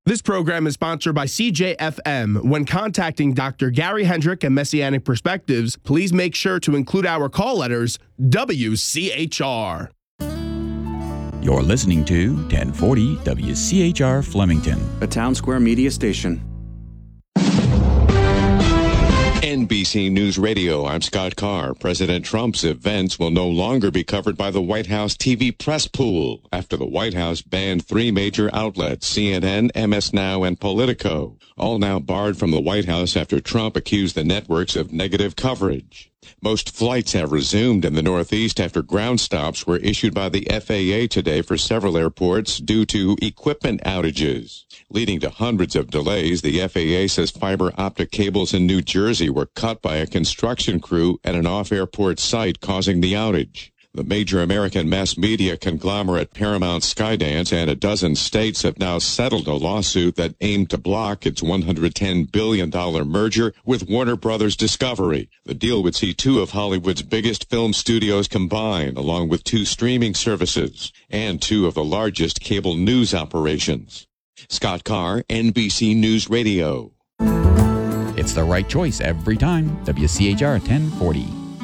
This program is sponsored by CJFM. When contacting Dr. Gary Hendrick and Messianic Perspectives, please make sure to include our call letters WCHR. You're listening to 1040 WCHR Flemington, a Town Square media station. NBC News Radio, I'm Scott Carr. President Trump's events will no longer be covered by the White House TV press pool after the White House banned three major outlets, CNN, MS Now, and Politico, all now barred from the White House after Trump accused the networks of negative coverage. Most flights have resumed in the Northeast after ground stops were issued by the FAA today for several airports due to equipment outages. Leading to hundreds of delays, the FAA says fiber optic cables in New Jersey were cut by a construction crew at an off-airport site, causing the outage. The major American mass media conglomerate Paramount Skydance and a dozen states have now settled a lawsuit that aimed to block its $110 billion merger with Warner Brothers Discovery. The deal would see two of Hollywood's biggest film studios combined, along with two streaming services and two of the largest cable news operations. Scott Carr, NBC News Radio. It's the right choice every time. WCHR 1040.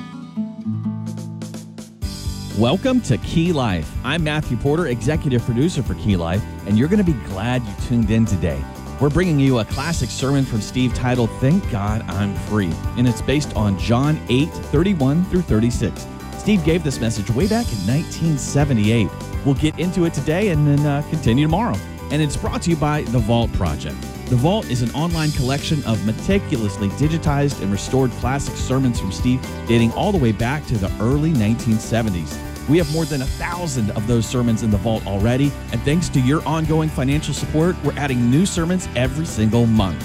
Welcome to Key Life. I'm Matthew Porter, executive producer for Key Life, and you're going to be glad you tuned in today. We're bringing you a classic sermon from Steve titled, Thank God I'm Free, and it's based on John 8:31 through 36. Steve gave this message way back in 1978. We'll get into it today and then continue tomorrow. And it's brought to you by The Vault Project. The Vault is an online collection of meticulously digitized and restored classic sermons from Steve dating all the way back to the early 1970s. We have more than 1,000 of those sermons in the vault already, and thanks to your ongoing financial support, we're adding new sermons every single month.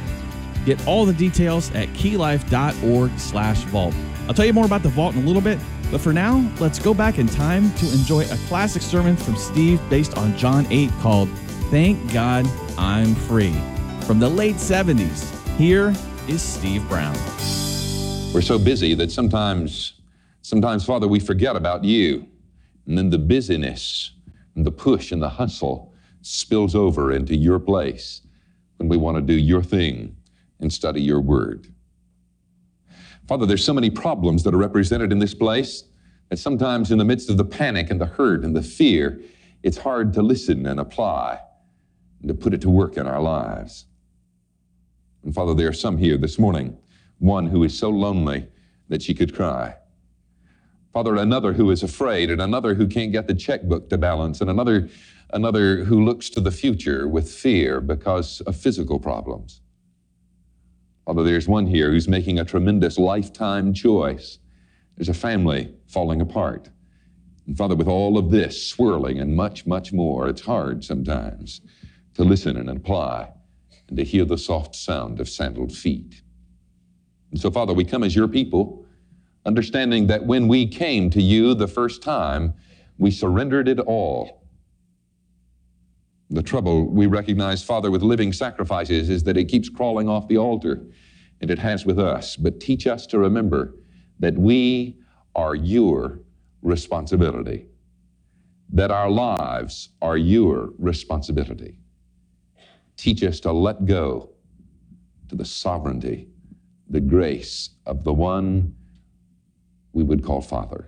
Get all the details at keylife.org/vault. I'll tell you more about the vault in a little bit, but for now, let's go back in time to enjoy a classic sermon from Steve based on John 8 called Thank God I'm Free. From the late 70s, here is Steve Brown. We're so busy that sometimes, Father, we forget about you. And then the busyness and the push and the hustle spills over into your place when we want to do your thing and study your word. Father, there's so many problems that are represented in this place that sometimes in the midst of the panic and the hurt and the fear, it's hard to listen and apply and to put it to work in our lives. And Father, there are some here this morning, one who is so lonely that she could cry. Father, another who is afraid, and another who can't get the checkbook to balance, and another who looks to the future with fear because of physical problems. Father, there's one here who's making a tremendous lifetime choice. There's a family falling apart. And Father, with all of this swirling and much, much more, it's hard sometimes to listen and apply and to hear the soft sound of sandaled feet. And so, Father, we come as your people, understanding that when we came to you the first time, we surrendered it all. The trouble we recognize, Father, with living sacrifices is that it keeps crawling off the altar, and it has with us. But teach us to remember that we are your responsibility, that our lives are your responsibility. Teach us to let go to the sovereignty, the grace of the one we would call Father.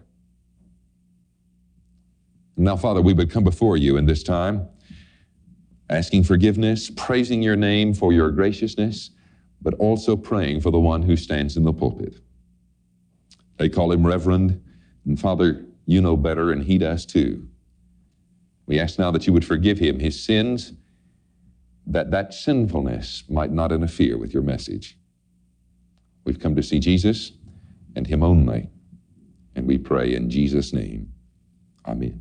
Now, Father, we would come before you in this time, asking forgiveness, praising your name for your graciousness, but also praying for the one who stands in the pulpit. They call him Reverend, and Father, you know better, and he does too. We ask now that you would forgive him his sins, that sinfulness might not interfere with your message. We've come to see Jesus and him only, and we pray in Jesus' name. Amen.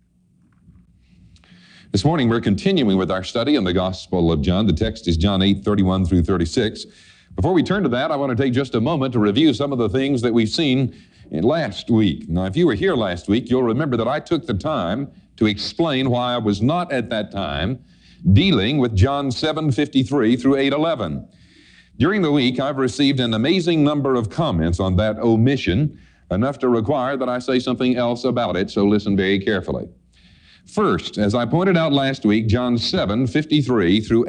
This morning we're continuing with our study on the Gospel of John. The text is John 8:31 through 36. Before we turn to that, I want to take just a moment to review some of the things that we've seen last week. Now, if you were here last week, you'll remember that I took the time to explain why I was not at that time dealing with John 7:53 through 8:11. During the week, I've received an amazing number of comments on that omission, enough to require that I say something else about it, so listen very carefully. First, as I pointed out last week, John 7:53 through